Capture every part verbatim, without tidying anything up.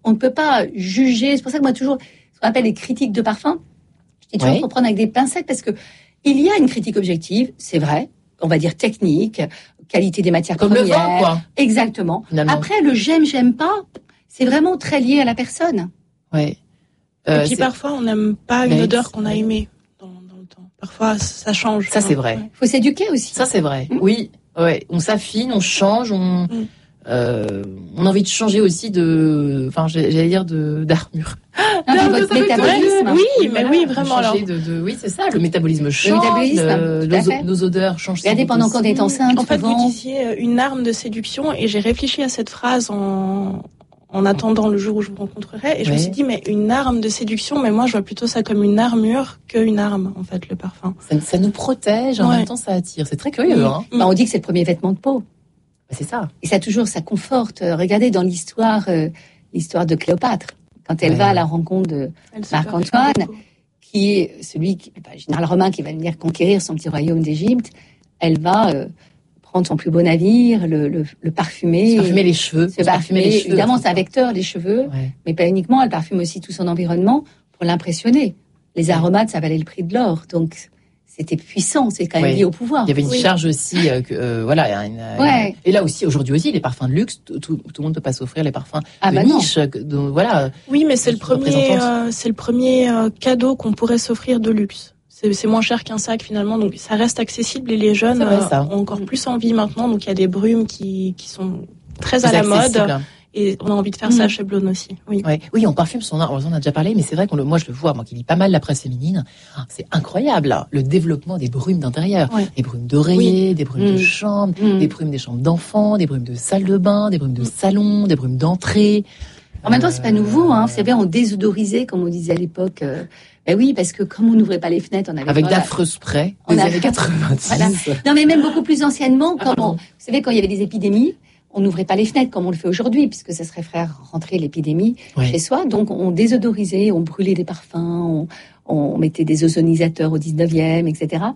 on ne peut pas juger. C'est pour ça que moi, toujours, ce qu'on appelle les critiques de parfum, je dis toujours qu'il faut prendre avec des pincettes parce que il y a une critique objective, c'est vrai, on va dire technique, qualité des matières Comme premières. Comme le vin, quoi. Exactement. Finalement. Après, le j'aime, j'aime pas, c'est vraiment très lié à la personne. Ouais. Euh, Et puis c'est... parfois, on n'aime pas une Mais odeur qu'on a aimée dans, dans le temps. Parfois, ça change. Ça, c'est vrai. Il faut s'éduquer aussi. Ça, c'est vrai. Mmh. Oui. Ouais. On s'affine, on change, on, mmh. euh, on a envie de changer aussi de, enfin, j'allais dire de, d'armure. Ah, votre métabolisme. Oui, mais voilà, oui, vraiment. Alors. De, de, oui, c'est ça. Le métabolisme change. Le métabolisme. Le, nos, nos odeurs changent. Regardez, pendant qu'on est enceinte, en fait, souvent... vous disiez une arme de séduction, et j'ai réfléchi à cette phrase en, en attendant le jour où je vous rencontrerai, et je oui. me suis dit, mais une arme de séduction, mais moi, je vois plutôt ça comme une armure qu'une arme, en fait, le parfum. Ça, ça nous protège, en ouais. même temps, ça attire. C'est très curieux, mmh. hein. Bah, on dit que c'est le premier vêtement de peau. Bah, c'est ça. Et ça toujours, ça conforte. Regardez dans l'histoire, euh, l'histoire de Cléopâtre. Quand elle ouais. va à la rencontre de Marc-Antoine, qui est celui, qui, bah, général romain qui va venir conquérir son petit royaume d'Égypte, elle va euh, prendre son plus beau navire, le, le, le parfumer. Se parfumer les cheveux. Se parfumer, les cheveux, évidemment, c'est un vecteur, les cheveux, ouais. mais pas uniquement, elle parfume aussi tout son environnement pour l'impressionner. Les aromates, ça valait le prix de l'or, donc... C'était puissant, c'est quand même ouais. lié au pouvoir. Il y avait une oui. charge aussi, euh, que, euh, voilà. Une, ouais. une... Et là aussi, aujourd'hui aussi, les parfums de luxe, tout, tout le monde ne peut pas s'offrir les parfums ah de bah niche. Donc, voilà. Oui, mais c'est le premier, euh, c'est le premier euh, cadeau qu'on pourrait s'offrir de luxe. C'est, c'est moins cher qu'un sac finalement, donc ça reste accessible et les jeunes vrai, euh, ont encore plus envie maintenant. Donc il y a des brumes qui, qui sont très c'est à la accessible. mode. Et on a envie de faire mmh. ça chez Blône aussi. Oui. Ouais. Oui, on parfume son art. On en a déjà parlé, mais c'est vrai qu'on le, moi je le vois, moi qui lis pas mal la presse féminine. C'est incroyable, là, le développement des brumes d'intérieur. Ouais. Des brumes d'oreiller, oui. des brumes mmh. de chambre, mmh. des brumes des chambres d'enfants, des brumes de salle de bain, des brumes de salon, des brumes d'entrée. En même temps, c'est pas nouveau, hein. Vous savez, on désodorisait, comme on disait à l'époque. Euh, ben oui, parce que comme on n'ouvrait pas les fenêtres, on avait avec d'affreux sprays des années quatre-vingt-dix. Voilà. Non, mais même beaucoup plus anciennement, ah, comme on, vous savez, quand il y avait des épidémies. On n'ouvrait pas les fenêtres comme on le fait aujourd'hui, puisque ça serait faire rentrer l'épidémie ouais. chez soi. Donc, on désodorisait, on brûlait des parfums, on, on mettait des ozonisateurs au dix-neuvième, et cetera.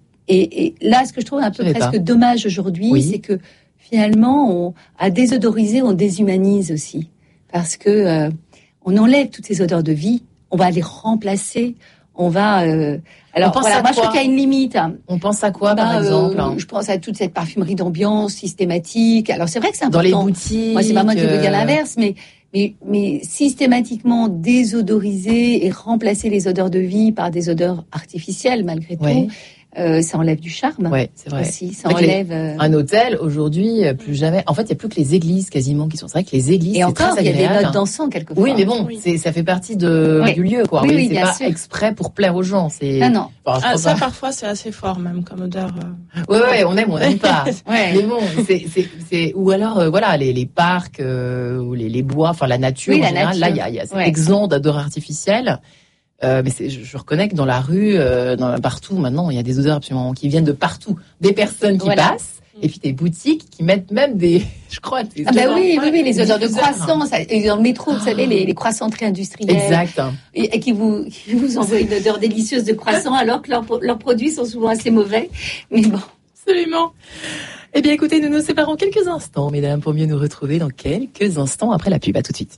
Et, et là, ce que je trouve un peu je presque dommage aujourd'hui, oui. c'est que finalement, on, à désodoriser, on déshumanise aussi. Parce que euh, on enlève toutes ces odeurs de vie, on va les remplacer, on va... Euh, Alors, voilà, moi, je trouve qu'il y a une limite. On pense à quoi, bah, par exemple euh, Je pense à toute cette parfumerie d'ambiance systématique. Alors, c'est vrai que c'est important. Dans les boutiques. Moi, c'est pas moi qui veux dire l'inverse, mais, mais, mais systématiquement désodoriser et remplacer les odeurs de vie par des odeurs artificielles, malgré tout. Ouais. Euh, ça enlève du charme. Ouais, c'est vrai. Aussi, ça enlève. Les, euh... Un hôtel aujourd'hui, plus jamais. En fait, il y a plus que les églises quasiment qui sont. C'est vrai que les églises. Et c'est encore, très il y a agréable. des notes d'encens quelquefois. Oui, mais bon, oui. c'est ça fait partie de oui. du lieu, quoi. Oui, oui, oui, c'est bien pas sûr. exprès pour plaire aux gens. C'est. Ah non. Enfin, ah, ça pas. Parfois c'est assez fort même comme odeur. Euh... Ouais, ouais, on aime, on n'aime pas. ouais. Mais bon, c'est, c'est, c'est ou alors euh, voilà les les parcs euh, ou les les bois, enfin la nature oui, en la général. Nature. Là, il y a il y a cet ouais. exempt d'odeurs artificielles. Euh, mais c'est, je, je reconnais que dans la rue, euh, dans, partout maintenant, il y a des odeurs absolument qui viennent de partout, des personnes qui voilà. passent, et puis des boutiques qui mettent même des, je crois, des ah bah oui, oui, oui, les odeurs de croissants, ça, et dans le métro, vous savez, les, les croissanteries industrielles, exact, et, et qui vous qui vous envoient une odeur délicieuse de croissant, alors que leurs leurs produits sont souvent assez mauvais. Mais bon, absolument. Eh bien, écoutez, nous nous séparons quelques instants, mesdames, pour mieux nous retrouver dans quelques instants après la pub. À tout de suite.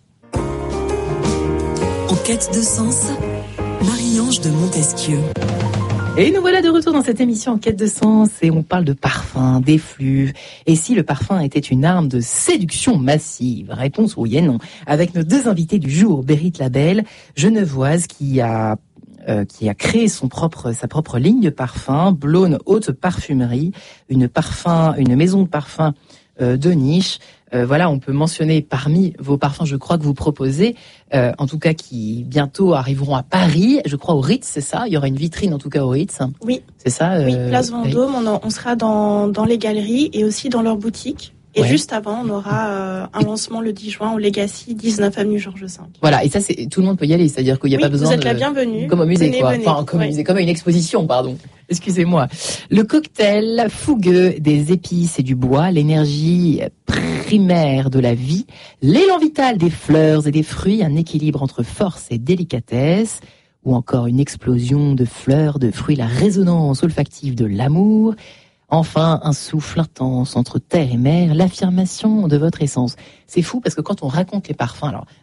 En quête de sens, Marie-Ange de Montesquieu. Et nous voilà de retour dans cette émission En quête de sens et on parle de parfum, d'effluves. Et si le parfum était une arme de séduction massive? Réponse oui et non. Avec nos deux invités du jour, Berit Labelle, genevoise qui a euh, qui a créé son propre sa propre ligne de parfum, Blône Haute Parfumerie, une parfum, une maison de parfum euh, de niche. Euh, voilà, on peut mentionner parmi vos parfums, je crois que vous proposez, euh, en tout cas qui bientôt arriveront à Paris, je crois au Ritz, c'est ça? Il y aura une vitrine en tout cas au Ritz. Oui. C'est ça? Euh, oui, Place Vendôme, on, en, on sera dans, dans les galeries et aussi dans leurs boutiques. Et ouais. juste avant, on aura euh, un lancement le dix juin au Legacy, dix-neuf avenue Georges cinq. Voilà, et ça, c'est tout le monde peut y aller, c'est-à-dire qu'il n'y a oui, pas besoin vous êtes de... la bienvenue. Comme au musée, venez, quoi. Venez. Enfin, comme ouais. au musée, comme à une exposition, pardon. Excusez-moi. Le cocktail fougueux des épices et du bois, l'énergie primaire de la vie, l'élan vital des fleurs et des fruits, un équilibre entre force et délicatesse, ou encore une explosion de fleurs, de fruits, la résonance olfactive de l'amour. Enfin, un souffle intense entre terre et mer, l'affirmation de votre essence. C'est fou parce que quand on raconte les parfums, alors